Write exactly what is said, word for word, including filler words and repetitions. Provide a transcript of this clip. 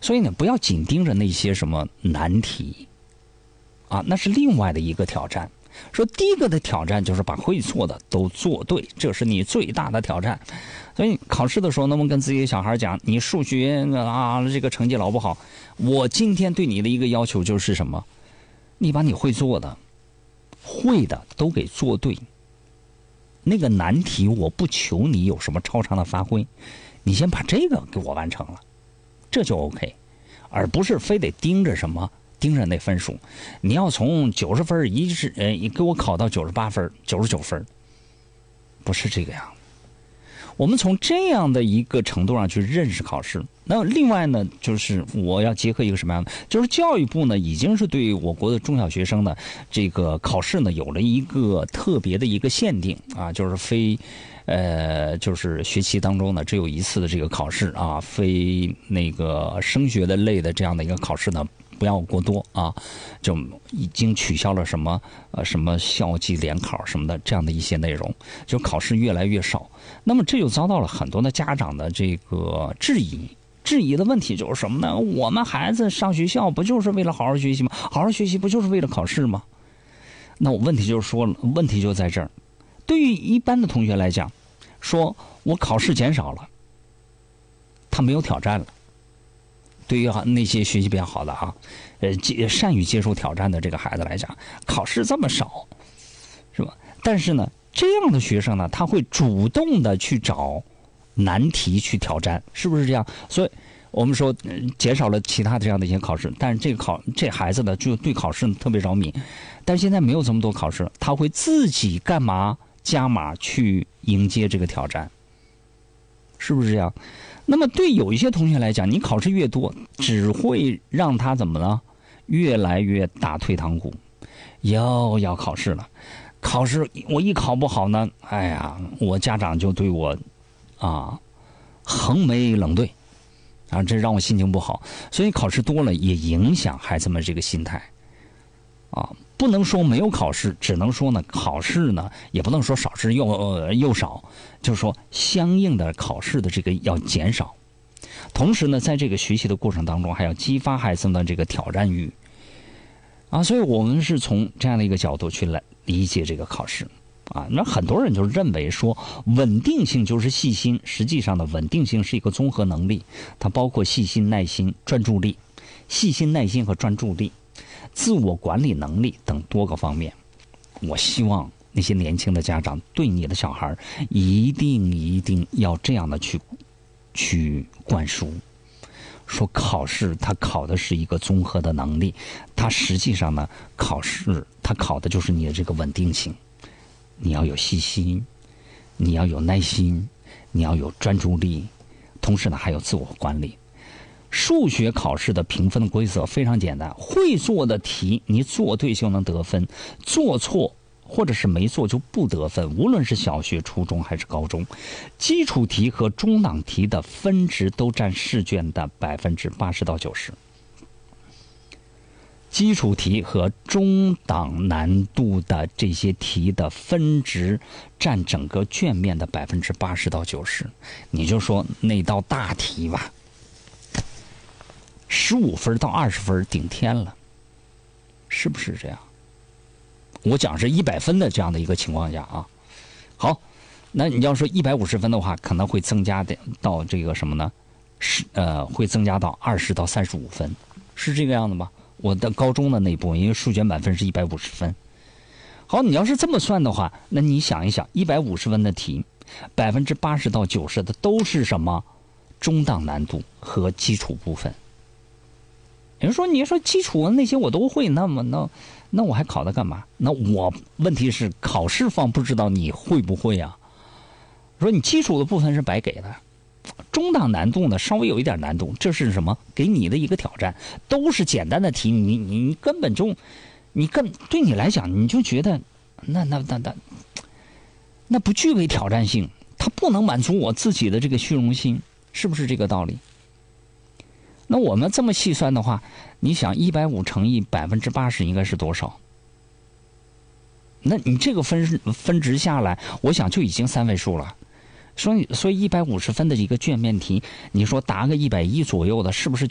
所以呢，不要紧盯着那些什么难题啊，那是另外的一个挑战。说第一个的挑战就是把会做的都做对，这是你最大的挑战。所以考试的时候，能不能跟自己的小孩讲，你数学啊这个成绩老不好，我今天对你的一个要求就是什么？你把你会做的、会的都给做对。那个难题我不求你有什么超常的发挥，你先把这个给我完成了，这就 OK， 而不是非得盯着什么。盯着那分数，你要从九十分一直呃，你给我考到九十八分、九十九分，不是这个样子。我们从这样的一个程度上去认识考试。那另外呢，就是我要结合一个什么样的？就是教育部呢，已经是对我国的中小学生的这个考试呢，有了一个特别的一个限定啊，就是非呃，就是学期当中呢，只有一次的这个考试啊，非那个升学的类的这样的一个考试呢。不要过多啊，就已经取消了什么呃什么校际联考什么的这样的一些内容，就考试越来越少。那么这就遭到了很多的家长的这个质疑。质疑的问题就是什么呢？我们孩子上学校不就是为了好好学习吗？好好学习不就是为了考试吗？那我问题就是说了，问题就在这儿。对于一般的同学来讲，说我考试减少了，他没有挑战了。对于那些学习比较好的啊，呃，善于接受挑战的这个孩子来讲，考试这么少，是吧？但是呢，这样的学生呢，他会主动的去找难题去挑战，是不是这样？所以我们说、呃、减少了其他的这样的一些考试，但是这个考这孩子呢，就对考试特别着迷。但是现在没有这么多考试，他会自己干嘛加码去迎接这个挑战，是不是这样？那么对有一些同学来讲，你考试越多，只会让他怎么呢？越来越打退堂鼓，又要考试了。考试我一考不好呢，哎呀，我家长就对我啊横眉冷对啊，这让我心情不好。所以考试多了也影响孩子们这个心态啊。不能说没有考试，只能说呢，考试呢也不能说少之又、呃、又少，就是说相应的考试的这个要减少。同时呢，在这个学习的过程当中，还要激发孩子们的这个挑战欲啊。所以我们是从这样的一个角度去来理解这个考试啊。那很多人就认为说稳定性就是细心，实际上呢，稳定性是一个综合能力，它包括细心、耐心、专注力、细心、耐心和专注力。自我管理能力等多个方面。我希望那些年轻的家长对你的小孩一定一定要这样的去去灌输，说考试它考的是一个综合的能力，它实际上呢，考试它考的就是你的这个稳定性。你要有细心，你要有耐心，你要有专注力，同时呢还有自我管理。数学考试的评分的规则非常简单，会做的题你做对就能得分，做错或者是没做就不得分，无论是小学、初中还是高中。基础题和中档题的分值都占试卷的百分之八十到九十。基础题和中档难度的这些题的分值占整个卷面的百分之八十到九十。你就说那道大题吧，十五分到二十分顶天了，是不是这样？我讲是一百分的这样的一个情况下啊。好，那你要说一百五十分的话，可能会增加的到这个什么呢？是呃，会增加到二十到三十五分，是这个样子吗？我的高中的那部分，因为数学满分是一百五十分。好，你要是这么算的话，那你想一想，一百五十分的题，百分之八十到九十的都是什么？中档难度和基础部分。有人说，你说基础那些我都会，那么那那我还考它干嘛？那我问题是考试方不知道你会不会啊？说你基础的部分是白给的，中档难度呢稍微有一点难度，这是什么？给你的一个挑战，都是简单的题，你你你根本就，你根对你来讲你就觉得那那那那那不具备挑战性，它不能满足我自己的这个虚荣心，是不是这个道理？那我们这么细算的话，你想一百五乘以百分之八十应该是多少？那你这个分分值下来，我想就已经三位数了。所以，所以一百五十分的一个卷面题，你说答个一百一左右的，是不是